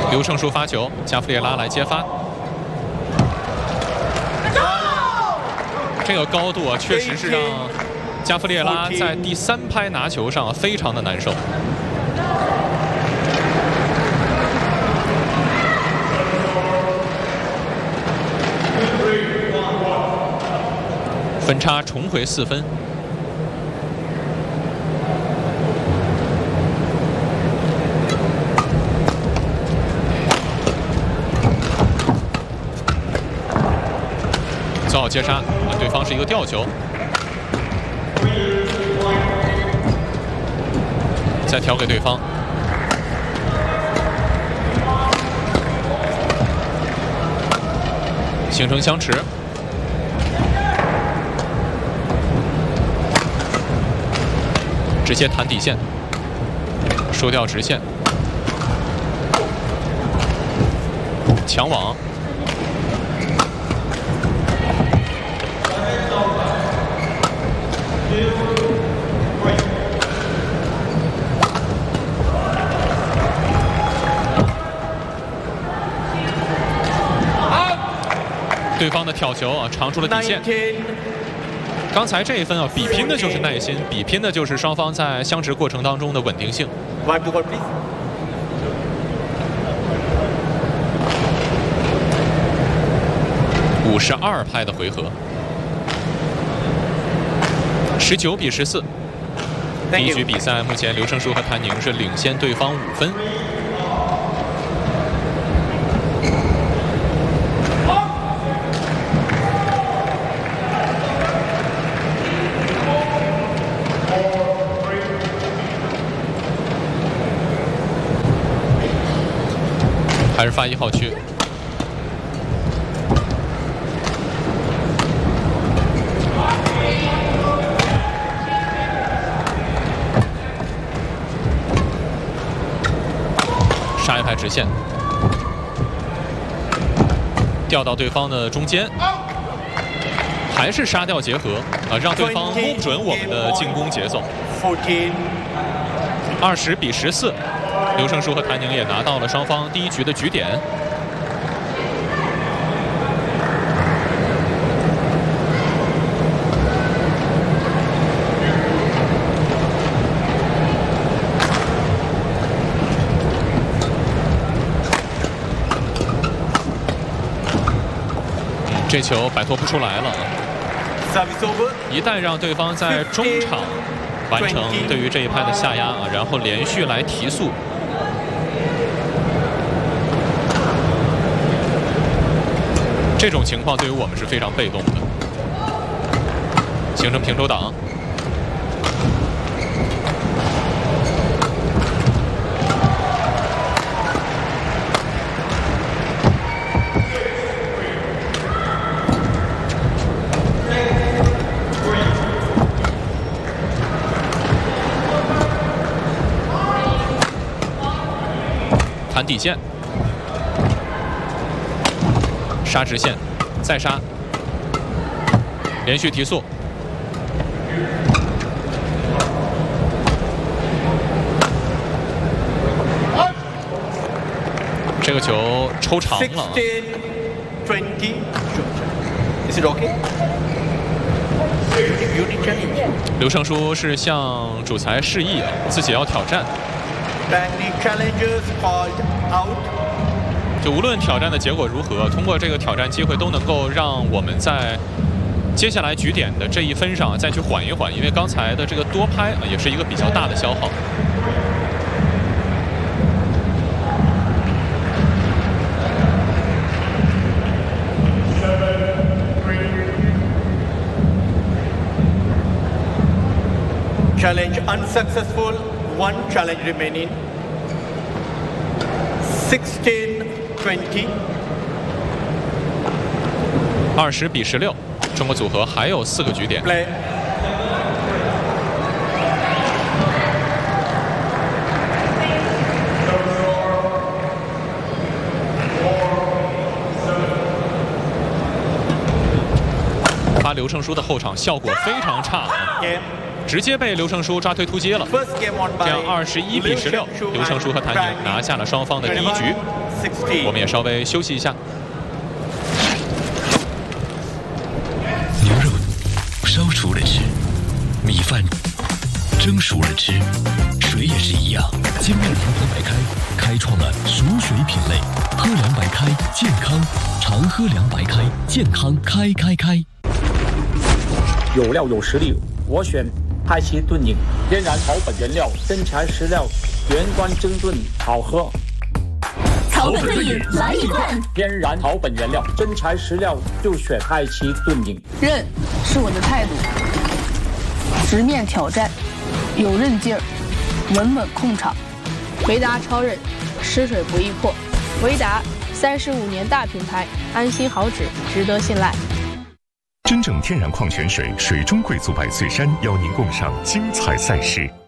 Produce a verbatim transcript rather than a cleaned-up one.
刘胜书发球，加夫列拉来接发。这个高度啊，确实是让加夫列拉在第三拍拿球上非常的难受。分差重回四分。做好接杀，对方是一个吊球，再调给对方。形成相持。直接弹底线，收掉直线，抢网，对方的挑球啊，长出了底线。刚才这一分啊，比拼的就是耐心，比拼的就是双方在相持过程当中的稳定性。五十二拍的回合，十九比十四。第一局比赛目前刘胜书和谭宁是领先对方五分。还是发一号区，杀一拍直线，掉到对方的中间，还是杀掉结合啊，让对方摸不准我们的进攻节奏。二十比十四。刘胜书和谭宁也拿到了双方第一局的局点。这球摆脱不出来了，一旦让对方在中场完成对于这一拍的下压啊，然后连续来提速。这种情况对于我们是非常被动的，形成平手档。弹底线。杀直线，再杀，连续提速，这个球抽长了。刘胜书是向主裁示意啊，自己要挑战。就无论挑战的结果如何，通过这个挑战机会都能够让我们在接下来局点的这一分上再去缓一缓，因为刚才的这个多拍啊也是一个比较大的消耗。 Challenge unsuccessful, one challenge remaining. sixteen twenty. 二十比十六，中国组合还有四个局点。 Play. 发刘胜书的后场效果非常差啊。 Game. 直接被刘胜书抓推突击了。这样二十一比十六，刘胜书和谭宁拿下了双方的第一局。我们也稍微休息一下。 牛肉烧熟了吃，米饭蒸熟了吃，水也是一样。精酿银河白开开创了熟水品类，喝凉白开健康，常喝凉白开健康开开开。 有料有实力，我选派奇炖饮，天然草本原料，真材实料，原装蒸炖好喝。 草本炖饮来一罐， 天然草本原料，真材实料，就选派奇炖饮。 韧是我的态度，直面挑战，有韧劲儿，稳稳控场。维达超韧，湿水不易破。维达三十五年大品牌，安心好止，值得信赖。 真正天然矿泉水，水中贵族百岁山邀您共赏精彩赛事。